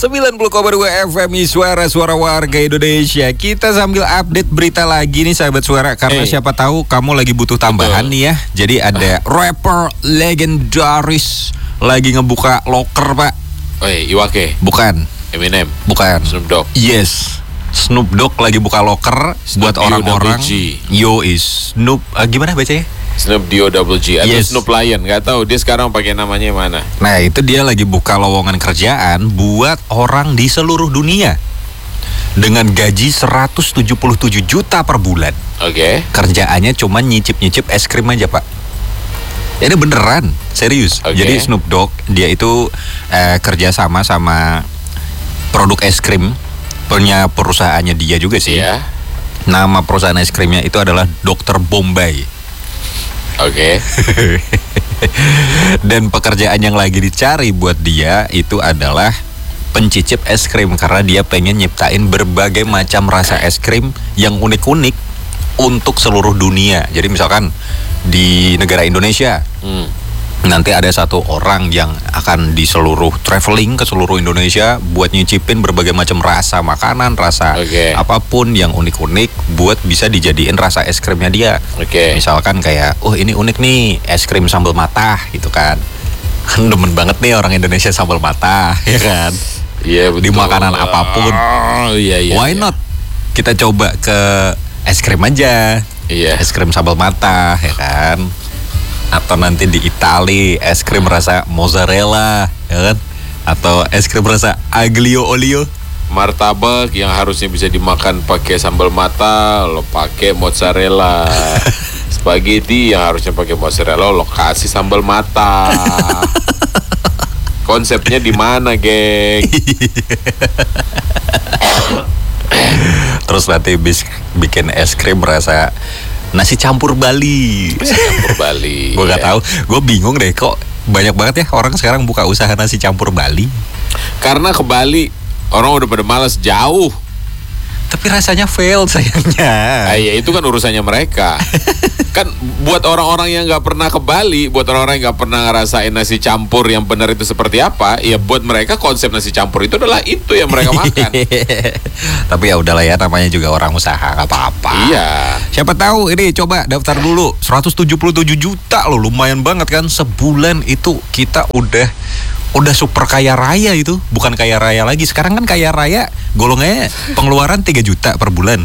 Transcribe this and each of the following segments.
90,2 FM Suara warga Indonesia. Kita sambil update berita lagi nih sahabat suara. Karena siapa tahu kamu lagi butuh tambahan nih ya. Jadi ada rapper legendaris lagi ngebuka locker pak. Iwake? Bukan. Eminem? Bukan. Snoop Dogg? Yes, Snoop Dogg lagi buka locker buat orang-orang. Yo is Snoop, gimana bacanya? Snoop D-O-double-G atau Yes. Snoop Lion, nggak tahu dia sekarang pakai namanya mana. Nah itu dia lagi buka lowongan kerjaan buat orang di seluruh dunia dengan gaji 177 juta per bulan. Oke. Kerjaannya cuma nyicip-nyicip es krim aja pak. Ini beneran, serius. Oke. Jadi Snoop Dogg dia itu kerja sama produk es krim, punya perusahaannya dia juga sih. Iya. Nama perusahaan es krimnya itu adalah Dr. Bombay. Oke. Dan pekerjaan yang lagi dicari buat dia itu adalah pencicip es krim karena dia pengen nyiptain berbagai macam rasa es krim yang unik-unik untuk seluruh dunia. Jadi misalkan di negara Indonesia nanti ada satu orang yang akan di seluruh traveling ke seluruh Indonesia buat nyicipin berbagai macam rasa makanan, rasa apapun yang unik-unik buat bisa dijadiin rasa es krimnya dia. Misalkan kayak, ini unik nih es krim sambal matah gitu kan. Kan demen banget nih orang Indonesia sambal matah ya kan. Iya betul. Di makanan apapun. Iya. Why not? Kita coba ke es krim aja. Iya. Es krim sambal matah ya kan. Atau nanti di Itali es krim rasa mozzarella ya kan, atau es krim rasa aglio olio. Martabak yang harusnya bisa dimakan pakai sambal mata lo pakai mozzarella. Spaghetti yang harusnya pakai mozzarella lo kasih sambal mata. Konsepnya di mana, geng? Terus nanti bikin es krim rasa nasi campur Bali. Gue gak tahu, gue bingung deh kok banyak banget ya orang sekarang buka usaha nasi campur Bali. Karena ke Bali orang udah pada malas jauh. Tapi rasanya fail sayangnya. Ya itu kan urusannya mereka. Kan buat orang-orang yang nggak pernah ke Bali, buat orang-orang yang nggak pernah ngerasain nasi campur yang benar itu seperti apa, ya buat mereka konsep nasi campur itu adalah itu yang mereka makan. Tapi ya udahlah ya, namanya juga orang usaha, nggak apa-apa. Iya. Siapa tahu ini coba daftar dulu 177 juta loh, lumayan banget kan. Sebulan itu kita udah super kaya raya itu. Bukan kaya raya lagi, sekarang kan kaya raya golongannya pengeluaran 3 juta per bulan.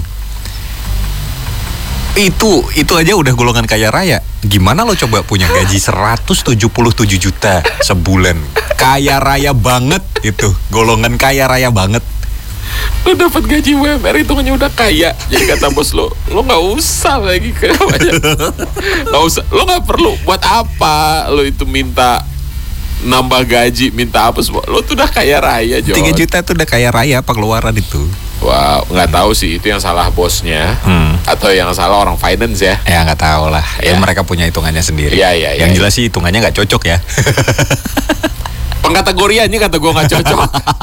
Itu aja udah golongan kaya raya. Gimana lo coba punya gaji 177 juta sebulan? Kaya raya banget itu, golongan kaya raya banget. Lo dapat gaji UMR hitungannya udah kaya. Jadi kata bos lo nggak usah lagi kayak banyak. Nggak usah, lo nggak perlu. Buat apa lo itu minta nambah gaji, minta apa semua? Lo tuh udah kaya raya, John. 3 juta tuh udah kaya raya pengeluaran itu. Wow, nggak tahu sih itu yang salah bosnya atau yang salah orang finance ya. Ya nggak tahu lah. Ya mereka punya hitungannya sendiri. Iya. Yang jelas sih hitungannya nggak cocok ya. Pengkategoriannya kata gue nggak cocok.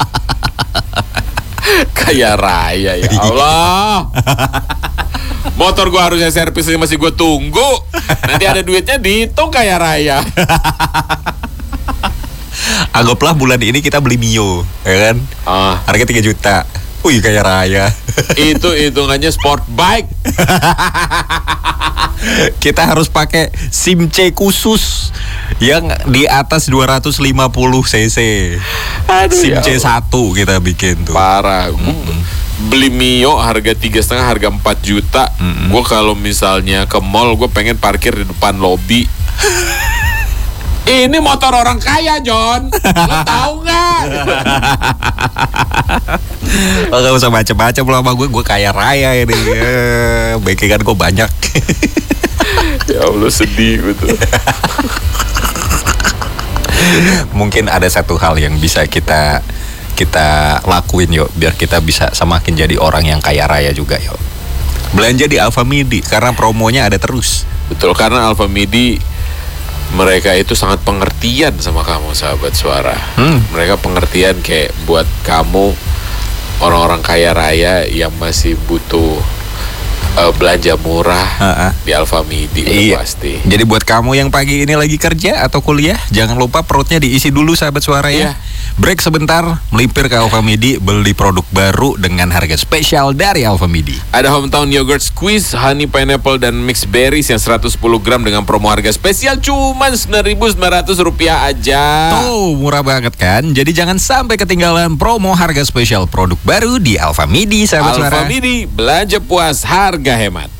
Kaya raya ya Allah. Motor gue harusnya servisnya masih gue tunggu. Nanti ada duitnya dihitung kaya raya. Anggaplah bulan ini kita beli Mio, ya kan? Harga 3 juta. Wih, kaya raya. Itu hitungannya sport bike. Kita harus pakai SIM C khusus yang di atas 250 cc. SIM C1 kita bikin tuh. Parah. Beli Mio harga 3,5, harga 4 juta. Gue kalau misalnya ke mall, gue pengen parkir di depan lobi. Ini motor orang kaya, John. Lo tahu nggak? Lo gak usah macem-macem lo sama gue kaya raya ini. Backingan gue banyak. Ya Allah, sedih gitu. Mungkin ada satu hal yang bisa kita lakuin yuk, biar kita bisa semakin jadi orang yang kaya raya juga yuk. Belanja di Alfamidi karena promonya ada terus. Betul, karena Alfamidi mereka itu sangat pengertian sama kamu sahabat suara. Mereka pengertian kayak buat kamu orang-orang kaya raya yang masih butuh belanja murah di Alfamidi. Iya. Pasti. Jadi buat kamu yang pagi ini lagi kerja atau kuliah, jangan lupa perutnya diisi dulu sahabat suara ya. Break sebentar, melipir ke Alfamidi, beli produk baru dengan harga spesial dari Alfamidi. Ada Hometown Yogurt Squeeze, Honey Pineapple dan Mixed Berries yang 110 gram dengan promo harga spesial cuma Rp9.900 aja. Tuh, murah banget kan? Jadi jangan sampai ketinggalan promo harga spesial produk baru di Alfamidi, sahabat suara. Alfamidi, belanja puas, harga hemat.